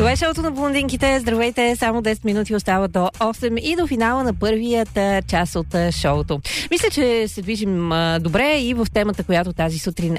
Това е шоуто на блондинките. Здравейте, само 10 минути остава до 8 и до финала на първията част от шоуто. Мисля, че се движим добре и в темата, която тази сутрин